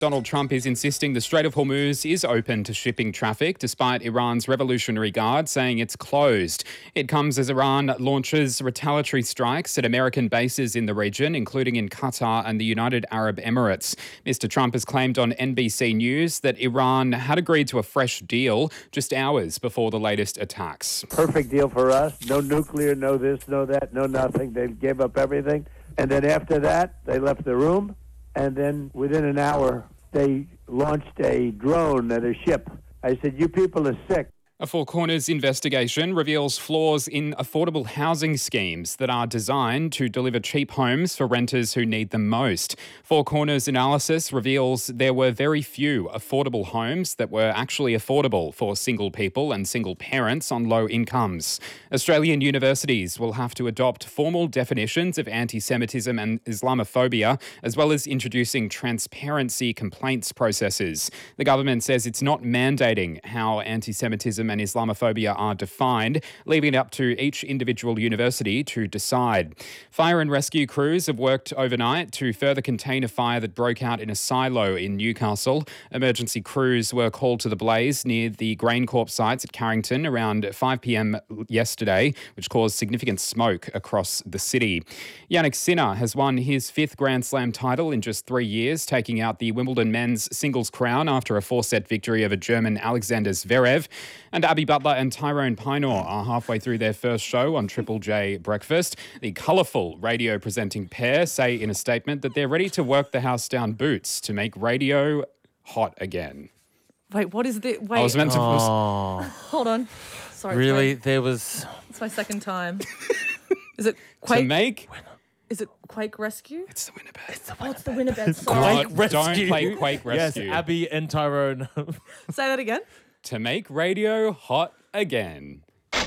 Donald Trump is insisting the Strait of Hormuz is open to shipping traffic, despite Iran's Revolutionary Guard saying it's closed. It comes as Iran launches retaliatory strikes at American bases in the region, including in Qatar and the United Arab Emirates. Mr. Trump has claimed on NBC News that Iran had agreed to a fresh deal just hours before the latest attacks. Perfect deal for us. No nuclear, no this, no that, no nothing. They gave up everything. And then after that, they left the room. And then within an hour, they launched a drone at a ship. I said, you people are sick. A Four Corners investigation reveals flaws in affordable housing schemes that are designed to deliver cheap homes for renters who need them most. Four Corners analysis reveals there were very few affordable homes that were actually affordable for single people and single parents on low incomes. Australian universities will have to adopt formal definitions of anti-Semitism and Islamophobia, as well as introducing transparency complaints processes. The government says it's not mandating how anti-Semitism and Islamophobia are defined, leaving it up to each individual university to decide. Fire and rescue crews have worked overnight to further contain a fire that broke out in a silo in Newcastle. Emergency crews were called to the blaze near the GrainCorp sites at Carrington around 5 p.m. yesterday, which caused significant smoke across the city. Jannik Sinner has won his fifth Grand Slam title in just 3 years, taking out the Wimbledon men's singles crown after a 4-set victory over German Alexander Zverev. And Abby Butler and Tyrone Pynor are halfway through their first show on Triple J Breakfast. The colourful radio presenting pair say in a statement that they're ready to work the house down boots to make radio hot again. Wait, what is the... Wait. I was meant to... Hold on. Sorry. Really? There was... It's my second time. Is it Quake? To make... Is it Quake Rescue? It's the Winnerbed. It's the Winnerbed. Sorry. Quake Rescue. Don't play Quake Rescue. Yes, Abby and Tyrone. Say that again. To make radio hot again.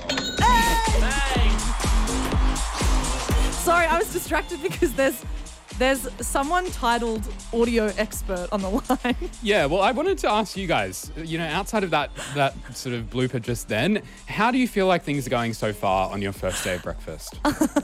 Sorry, I was distracted because there's someone titled audio expert on the line. Yeah, well, I wanted to ask you guys, outside of that sort of blooper just then, how do you feel like things are going so far on your first day of breakfast?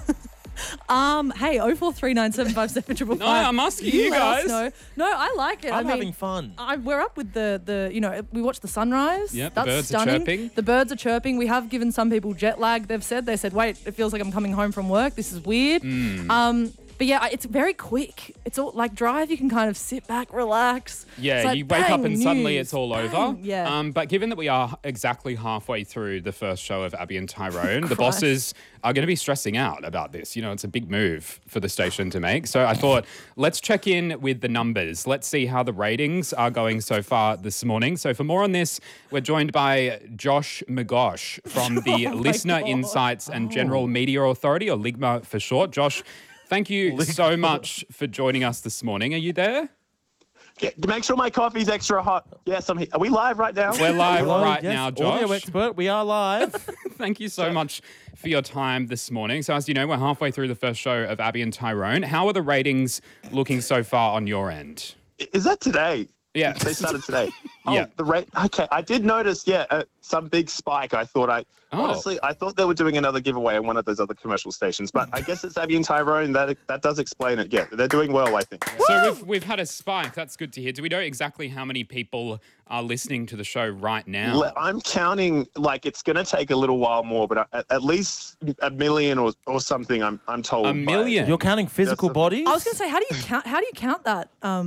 Hey, 0439757555. No, I'm asking you guys. No, I like it. I'm having fun. We're up with we watched the sunrise. Yep, That's the birds stunning. are chirping. The birds are chirping. We have given some people jet lag. They said, wait, it feels like I'm coming home from work. This is weird. But yeah, it's very quick. It's all like Drive. You can kind of sit back, relax. Yeah, like, you wake up and news, suddenly it's all bang. over. Yeah. But given that we are exactly halfway through the first show of Abby and Tyrone, the bosses are going to be stressing out about this. It's a big move for the station to make. So I thought, let's check in with the numbers. Let's see how the ratings are going so far this morning. So for more on this, we're joined by Josh McGosh from the Listener Insights and General Media Authority, or LIGMA for short. Josh, thank you so much for joining us this morning. Are you there? Yeah, make sure my coffee's extra hot. Yes, I'm here. Are we live right now? We're live right yes, now, Josh. Audio expert, we are live. Thank you so much for your time this morning. So as you know, we're halfway through the first show of Abby and Tyrone. How are the ratings looking so far on your end? Is that today? Yeah. They started today. Yeah. The rate. Okay, I did notice, some big spike. Honestly, I thought they were doing another giveaway on one of those other commercial stations, but I guess it's Abby and Tyrone. That does explain it. Yeah, they're doing well, I think. So we've had a spike. That's good to hear. Do we know exactly how many people are listening to the show right now? I'm counting, it's going to take a little while more, but at least 1 million or something, I'm told. 1 million? You're counting physical bodies? I was going to say, how do you count that,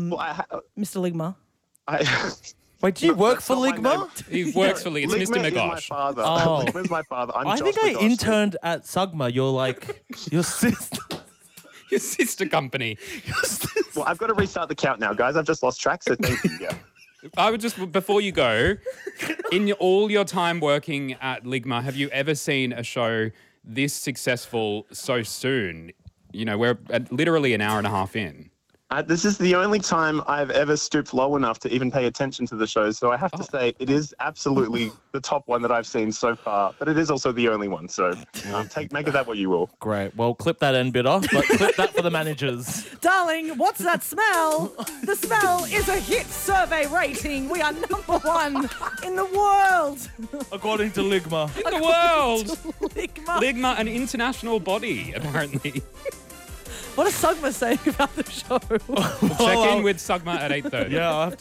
Mr. Ligma? Wait, do you work for That's not my Ligma? He works for Lee. It's Mr. Ligma is my McGosh. father. Oh. Ligma's my father. I'm I Josh think I McGosh. interned at Sugma. You're like, your sister. Your sister company. Well, I've got to restart the count now, guys. I've just lost track, so thank you. Yeah. I would just, before you go, in all your time working at Ligma, have you ever seen a show this successful so soon? We're literally an hour and a half in. This is the only time I've ever stooped low enough to even pay attention to the show. So I have to say it is absolutely the top one that I've seen so far, but it is also the only one. So make of that what you will. Great. Well, clip that end bit off, but clip that for the managers. Darling, what's that smell? The smell is a hit survey rating. We are number 1 in the world. According to Ligma. In the world! Ligma. Ligma, an international body, apparently. What is Sugma saying about the show? We'll check in with Sugma at 8:30. Yeah, I'll have to